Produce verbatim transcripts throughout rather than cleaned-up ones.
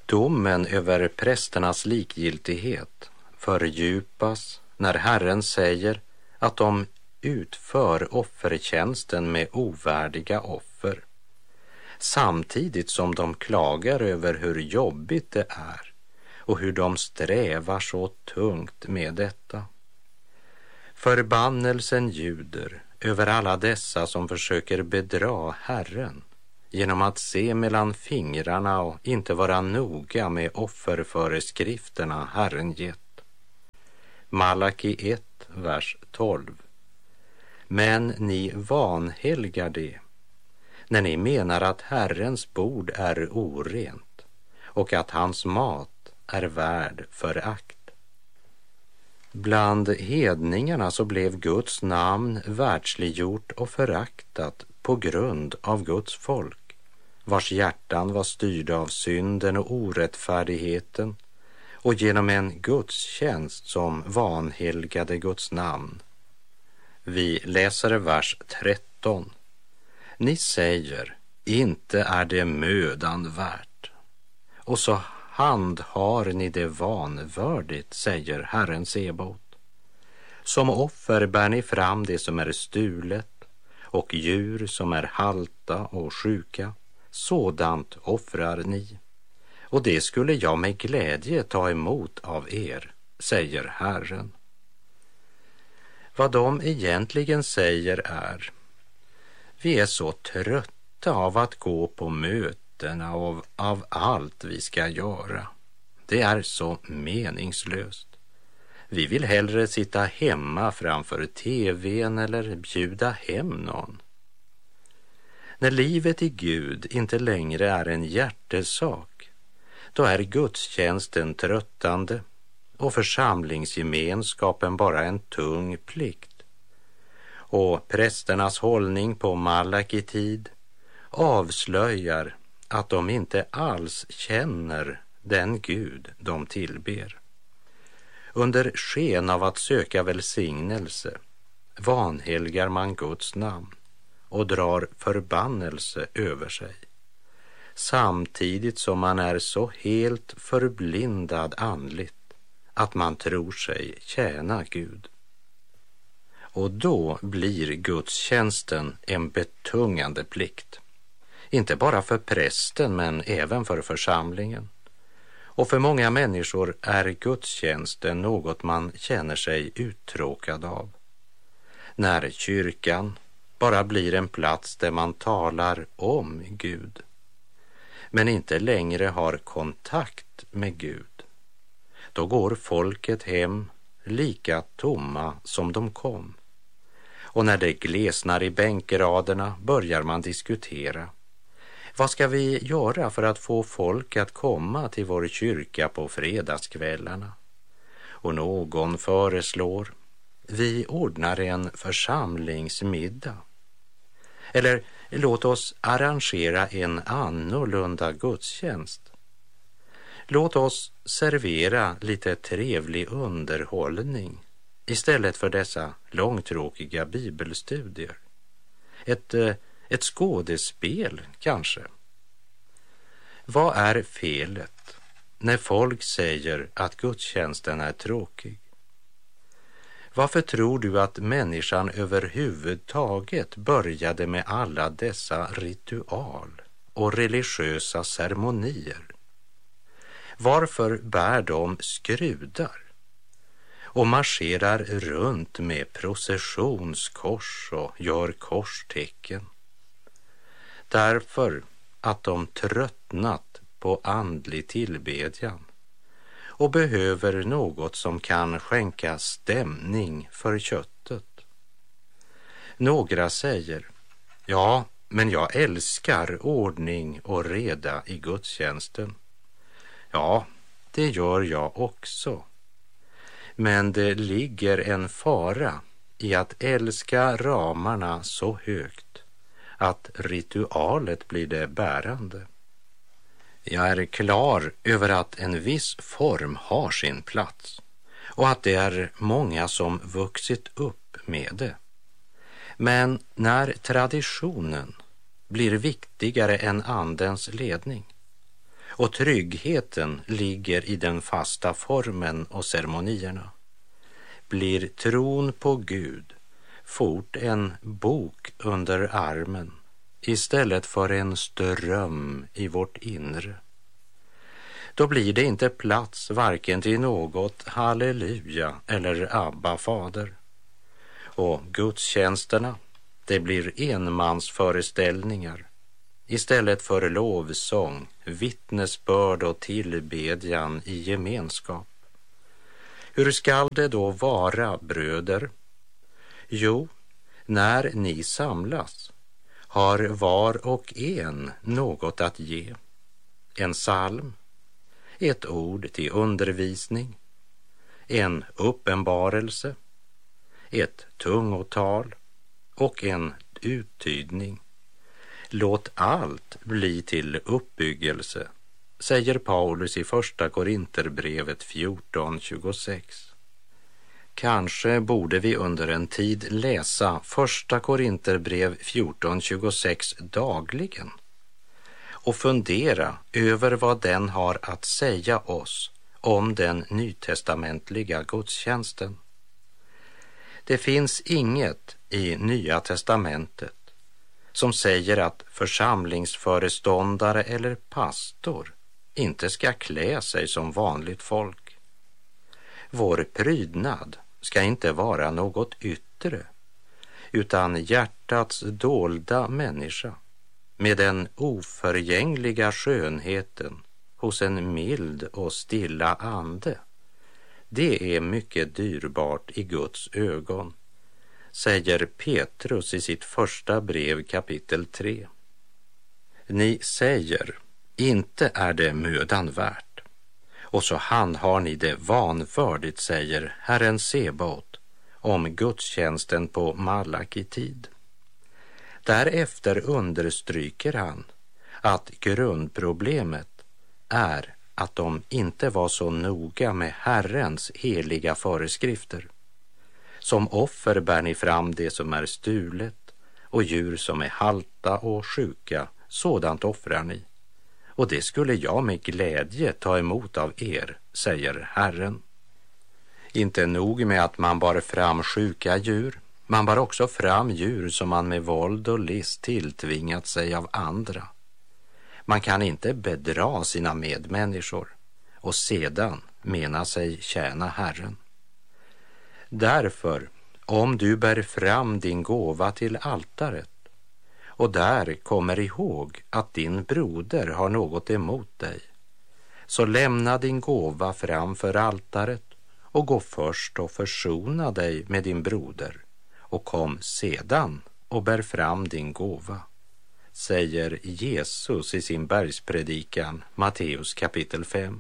Domen över prästernas likgiltighet fördjupas när Herren säger att de utför offertjänsten med ovärdiga offer, samtidigt som de klagar över hur jobbigt det är och hur de strävar så tungt med detta. Förbannelsen ljuder över alla dessa som försöker bedra Herren genom att se mellan fingrarna och inte vara noga med offerföreskrifterna Herren gett. Malaki ett, vers tolv. Men ni vanhelgar det, när ni menar att Herrens bord är orent och att hans mat är värd förakt. Bland hedningarna så blev Guds namn världsliggjort och föraktat på grund av Guds folk, vars hjärtan var styrda av synden och orättfärdigheten, och genom en gudstjänst som vanhelgade Guds namn. Vi läser vers tretton. Ni säger, inte är det mödan värt, och så handhar ni det vanvördigt, säger Herren Sebaot. Som offer bär ni fram det som är stulet och djur som är halta och sjuka. Sådant offrar ni, och det skulle jag med glädje ta emot av er, säger Herren. Vad de egentligen säger är: vi är så trötta av att gå på mötena och av, av allt vi ska göra. Det är så meningslöst. Vi vill hellre sitta hemma framför tvn eller bjuda hem någon. När livet i Gud inte längre är en hjärtesak, då är gudstjänsten tröttande och församlingsgemenskapen bara en tung plikt. Och prästernas hållning på Malaki-tid avslöjar att de inte alls känner den Gud de tillber. Under sken av att söka välsignelse vanhelgar man Guds namn och drar förbannelse över sig, samtidigt som man är så helt förblindad andligt att man tror sig tjäna Gud. Och då blir gudstjänsten en betungande plikt, inte bara för prästen men även för församlingen. Och för många människor är gudstjänsten något man känner sig uttråkad av. När kyrkan bara blir en plats där man talar om Gud, men inte längre har kontakt med Gud, då går folket hem lika tomma som de kom. Och när det glesnar i bänkraderna börjar man diskutera. Vad ska vi göra för att få folk att komma till vår kyrka på fredagskvällarna? Och någon föreslår: vi ordnar en församlingsmiddag. Eller låt oss arrangera en annorlunda gudstjänst. Låt oss servera lite trevlig underhållning istället för dessa långtråkiga bibelstudier. Ett, ett skådespel kanske. Vad är felet när folk säger att gudstjänsten är tråkig? Varför tror du att människan överhuvudtaget började med alla dessa ritual och religiösa ceremonier? Varför bär de skrudar och marscherar runt med processionskors och gör korstecken? Därför att de tröttnat på andlig tillbedjan och behöver något som kan skänka stämning för köttet. Några säger: ja, men jag älskar ordning och reda i gudstjänsten. Ja, det gör jag också. Men det ligger en fara i att älska ramarna så högt att ritualet blir det bärande. Jag är klar över att en viss form har sin plats och att det är många som vuxit upp med det. Men när traditionen blir viktigare än andens ledning och tryggheten ligger i den fasta formen och ceremonierna. Blir tron på Gud fort en bok under armen istället för en ström i vårt inre. Då blir det inte plats varken till något halleluja eller Abba fader. Och gudstjänsterna, det blir enmansföreställningar istället för lovsång, vittnesbörd och tillbedjan i gemenskap. Hur skall det då vara, bröder? Jo, när ni samlas har var och en något att ge. En psalm, ett ord till undervisning, en uppenbarelse, ett tungotal och en uttydning. Låt allt bli till uppbyggelse, säger Paulus i första Korinterbrevet fjorton tjugosex. Kanske borde vi under en tid läsa första Korinterbrev fjorton tjugosex dagligen och fundera över vad den har att säga oss om den nytestamentliga gudstjänsten. Det finns inget i Nya testamentet som säger att församlingsföreståndare eller pastor inte ska klä sig som vanligt folk. Vår prydnad ska inte vara något yttre, utan hjärtats dolda människa med den oförgängliga skönheten hos en mild och stilla ande. Det är mycket dyrbart i Guds ögon, säger Petrus i sitt första brev kapitel tre. Ni säger, inte är det mödan värt, och så handhar ni det vanvördigt, säger Herren Sebaot om gudstjänsten på Malaki-tid. Därefter understryker han att grundproblemet är att de inte var så noga med Herrens heliga föreskrifter. Som offer bär ni fram det som är stulet, och djur som är halta och sjuka, sådant offrar ni. Och det skulle jag med glädje ta emot av er, säger Herren. Inte nog med att man bar fram sjuka djur, man bar också fram djur som man med våld och list tilltvingat sig av andra. Man kan inte bedra sina medmänniskor och sedan mena sig tjäna Herren. Därför, om du bär fram din gåva till altaret och där kommer ihåg att din broder har något emot dig, så lämna din gåva framför altaret och gå först och försona dig med din broder och kom sedan och bär fram din gåva, säger Jesus i sin bergspredikan, Matteus kapitel fem.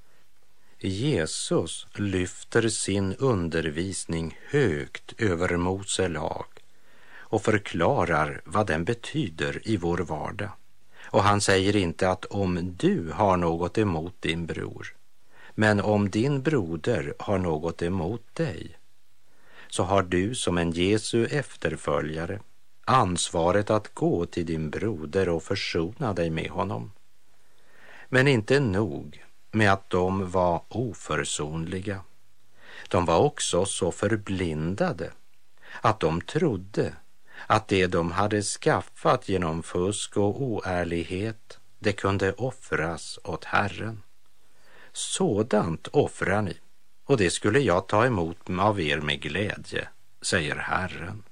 Jesus lyfter sin undervisning högt över Mose lag och förklarar vad den betyder i vår vardag. Och han säger inte att om du har något emot din bror, men om din broder har något emot dig, så har du som en Jesu efterföljare ansvaret att gå till din broder och försona dig med honom. Men inte nog med att de var oförsonliga. De var också så förblindade att de trodde att det de hade skaffat genom fusk och oärlighet, det kunde offras åt Herren. Sådant offrar ni, och det skulle jag ta emot av er med glädje, säger Herren.